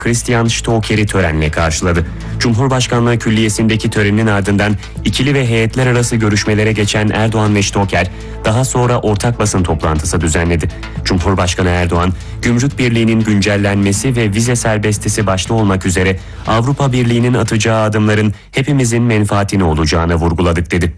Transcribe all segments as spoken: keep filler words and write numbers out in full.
Christian Stoker'i törenle karşıladı. Cumhurbaşkanlığı Külliyesi'ndeki törenin ardından ikili ve heyetler arası görüşmelere geçen Erdoğan ve Stoker daha sonra ortak basın toplantısı düzenledi. Cumhurbaşkanı Erdoğan, Gümrük Birliği'nin güncellenmesi ve vize serbestisi başta olmak üzere Avrupa Birliği'nin atacağı adımların hepimizin menfaatine olacağını vurguladık dedi.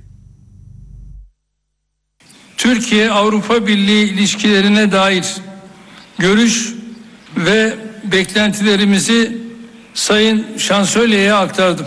Türkiye-Avrupa Birliği ilişkilerine dair görüş ve beklentilerimizi Sayın Şansölye'ye aktardım.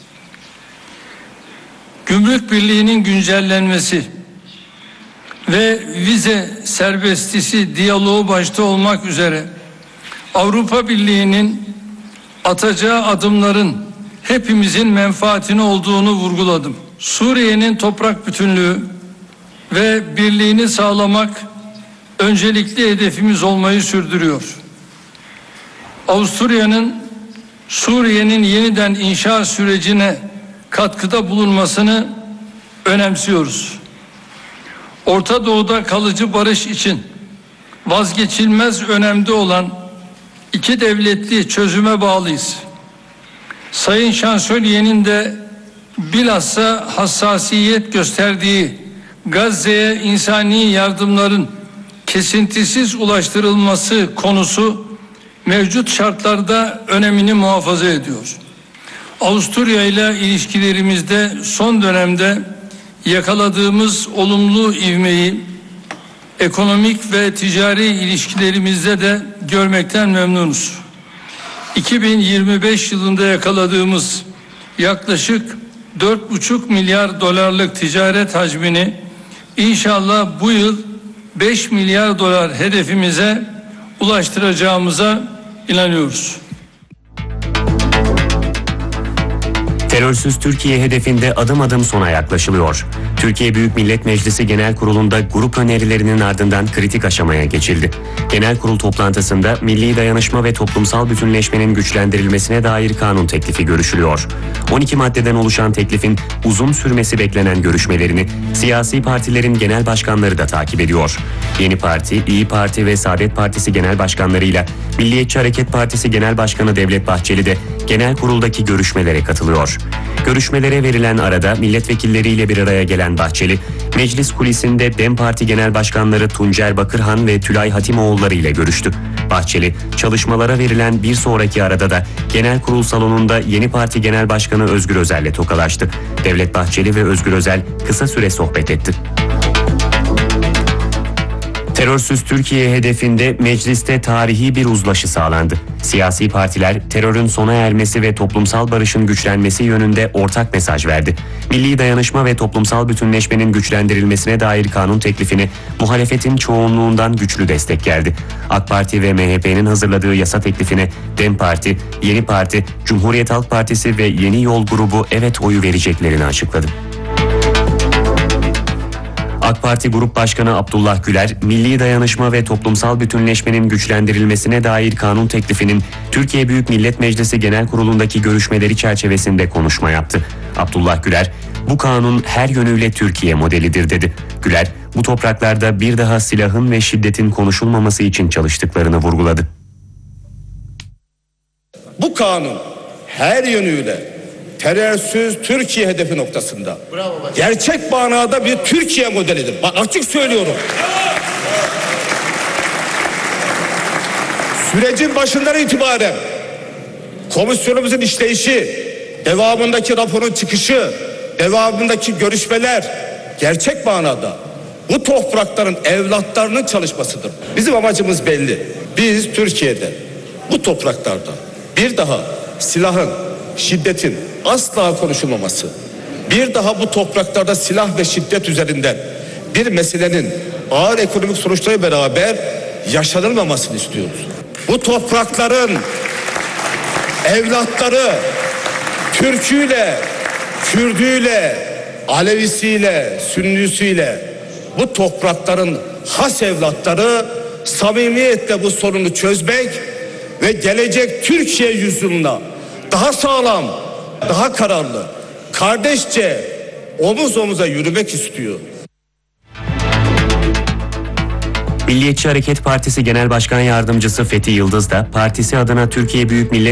Gümrük Birliği'nin güncellenmesi ve vize serbestisi diyaloğu başta olmak üzere Avrupa Birliği'nin atacağı adımların hepimizin menfaatine olduğunu vurguladım. Suriye'nin toprak bütünlüğü ve birliğini sağlamak öncelikli hedefimiz olmayı sürdürüyor. Avusturya'nın Suriye'nin yeniden inşa sürecine katkıda bulunmasını önemsiyoruz. Orta Doğu'da kalıcı barış için vazgeçilmez önemde olan iki devletli çözüme bağlıyız. Sayın Şansölye'nin de bilhassa hassasiyet gösterdiği Gazze'ye insani yardımların kesintisiz ulaştırılması konusu mevcut şartlarda önemini muhafaza ediyor. Avusturya ile ilişkilerimizde son dönemde yakaladığımız olumlu ivmeyi ekonomik ve ticari ilişkilerimizde de görmekten memnunuz. iki bin yirmi beş yılında yakaladığımız yaklaşık dört buçuk milyar dolarlık ticaret hacmini inşallah bu yıl beş milyar dolar hedefimize ulaştıracağımıza inanıyoruz. Terörsüz Türkiye hedefinde adım adım sona yaklaşılıyor. Türkiye Büyük Millet Meclisi Genel Kurulu'nda grup önerilerinin ardından kritik aşamaya geçildi. Genel Kurul toplantısında milli dayanışma ve toplumsal bütünleşmenin güçlendirilmesine dair kanun teklifi görüşülüyor. on iki maddeden oluşan teklifin uzun sürmesi beklenen görüşmelerini siyasi partilerin genel başkanları da takip ediyor. Yeni Parti, İyi Parti ve Saadet Partisi genel başkanlarıyla Milliyetçi Hareket Partisi Genel Başkanı Devlet Bahçeli de Genel Kurul'daki görüşmelere katılıyor. Görüşmelere verilen arada milletvekilleriyle bir araya gelen Bahçeli, meclis kulisinde DEM Parti Genel Başkanları Tuncer Bakırhan ve Tülay Hatimoğulları ile görüştü. Bahçeli, çalışmalara verilen bir sonraki arada da Genel Kurul salonunda Yeni Parti Genel Başkanı Özgür Özel'le tokalaştı. Devlet Bahçeli ve Özgür Özel kısa süre sohbet etti. Terörsüz Türkiye hedefinde mecliste tarihi bir uzlaşı sağlandı. Siyasi partiler terörün sona ermesi ve toplumsal barışın güçlenmesi yönünde ortak mesaj verdi. Milli dayanışma ve toplumsal bütünleşmenin güçlendirilmesine dair kanun teklifine muhalefetin çoğunluğundan güçlü destek geldi. AK Parti ve M H P'nin hazırladığı yasa teklifine DEM Parti, Yeni Parti, Cumhuriyet Halk Partisi ve Yeni Yol grubu evet oyu vereceklerini açıkladı. AK Parti Grup Başkanı Abdullah Güler, milli dayanışma ve toplumsal bütünleşmenin güçlendirilmesine dair kanun teklifinin Türkiye Büyük Millet Meclisi Genel Kurulu'ndaki görüşmeleri çerçevesinde konuşma yaptı. Abdullah Güler, bu kanun her yönüyle Türkiye modelidir dedi. Güler, bu topraklarda bir daha silahın ve şiddetin konuşulmaması için çalıştıklarını vurguladı. Bu kanun her yönüyle terörsüz Türkiye hedefi noktasında gerçek manada bir Türkiye modelidir. Bak açık söylüyorum. Sürecin başından itibaren komisyonumuzun işleyişi, devamındaki raporun çıkışı, devamındaki görüşmeler gerçek manada bu toprakların evlatlarının çalışmasıdır. Bizim amacımız belli. Biz Türkiye'de bu topraklarda bir daha silahın, şiddetin asla konuşulmaması, bir daha bu topraklarda silah ve şiddet üzerinden bir meselenin ağır ekonomik sonuçları beraber yaşanılmamasını istiyoruz. Bu toprakların evlatları Türküyle, Kürdüyle, Alevisiyle, Sünnisiyle bu toprakların has evlatları samimiyetle bu sorunu çözmek ve gelecek Türkiye yüzyılına daha sağlam, daha kararlı, kardeşçe omuz omuza yürümek istiyor. Milliyetçi Hareket Partisi Genel Başkan Yardımcısı Fethi Yıldız da partisi adına Türkiye Büyük Millet